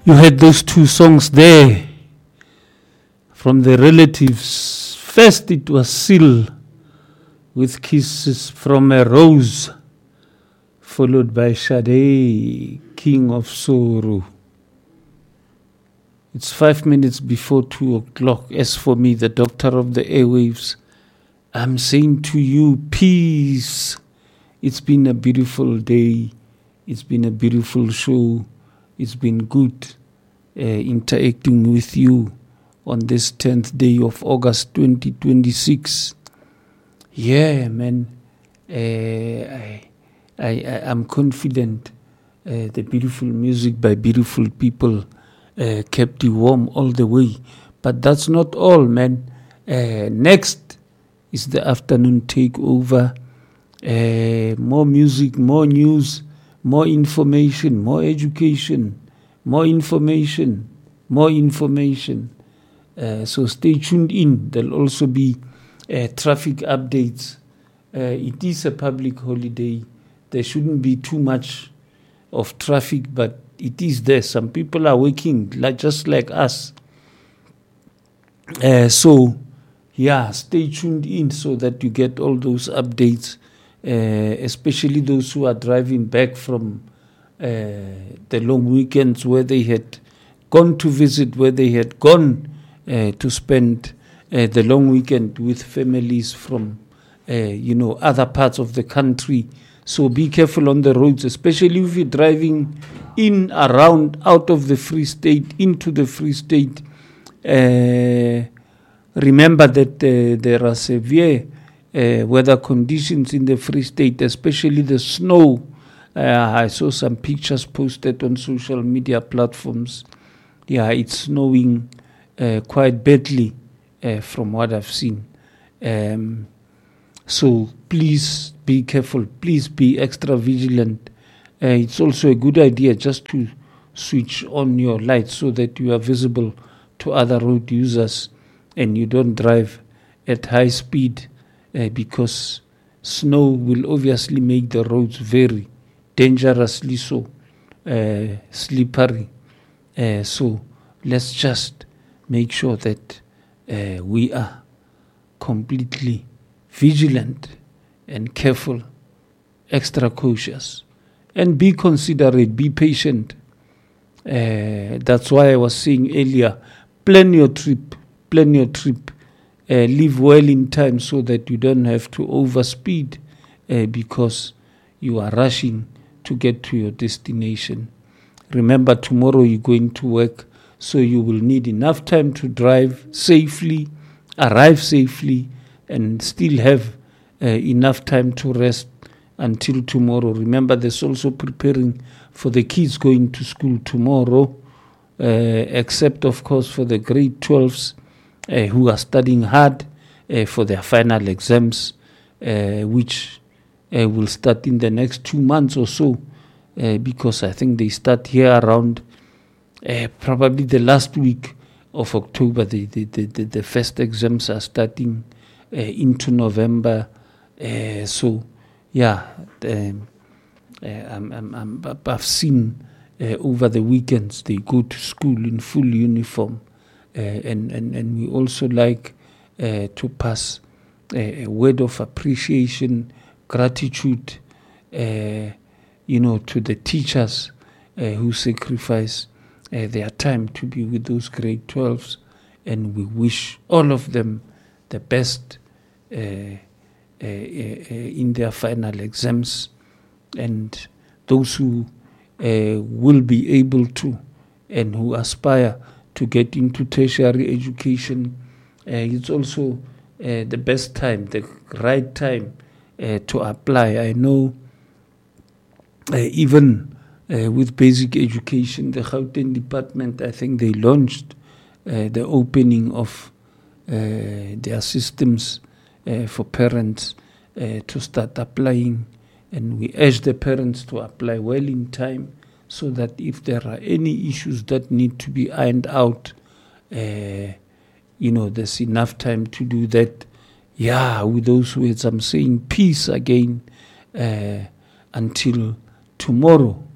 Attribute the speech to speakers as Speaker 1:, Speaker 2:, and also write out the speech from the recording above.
Speaker 1: You had those two songs there from the Relatives. First it was Seal with Kisses from a Rose, followed by Sade, King of Sorrow. It's 5 minutes before 2 o'clock. As for me, the doctor of the airwaves, I'm saying to you, peace. It's been a beautiful day. It's been a beautiful show. It's been good interacting with you on this 10th day of August 2026. Yeah, man. I'm confident the beautiful music by beautiful people kept you warm all the way. But that's not all, man. Next is the afternoon takeover. More music, more news, more information, more education, more information, more information. So stay tuned in. There'll also be traffic updates. It is a public holiday. There shouldn't be too much of traffic, but it is there. Some people are working just like us. So, yeah, stay tuned in so that you get all those updates, especially those who are driving back from the long weekends where they had gone to visit, where they had gone to spend the long weekend with families from, other parts of the country. So be careful on the roads, especially if you're driving in, around, out of the Free State, into the Free State. Remember that there are severe weather conditions in the Free State, especially the snow. I saw some pictures posted on social media platforms. Yeah, it's snowing quite badly from what I've seen. So please be careful. Please be extra vigilant. It's also a good idea just to switch on your lights so that you are visible to other road users and you don't drive at high speed because snow will obviously make the roads very dangerously so slippery. So let's just make sure that we are completely vigilant and careful, extra cautious, and be considerate, be patient. That's why I was saying earlier, plan your trip, leave well in time so that you don't have to overspeed because you are rushing to get to your destination. Remember, tomorrow you're going to work, so you will need enough time to drive safely, arrive safely, and still have enough time to rest until tomorrow. Remember, there's also preparing for the kids going to school tomorrow, except, of course, for the grade 12s who are studying hard for their final exams, which will start in the next 2 months or so, because I think they start here around probably the last week of October. The first exams are starting into November. So, yeah, I've seen over the weekends they go to school in full uniform, and we also like to pass a word of appreciation, gratitude, to the teachers who sacrifice their time to be with those grade 12s, and we wish all of them the best in their final exams, and those who will be able to and who aspire to get into tertiary education, it's also the best time, the right time to apply. I know even with basic education, the Gauteng department, I think they launched the opening of their systems for parents to start applying, and we urge the parents to apply well in time so that if there are any issues that need to be ironed out, there's enough time to do that. Yeah, with those words, I'm saying peace again until tomorrow.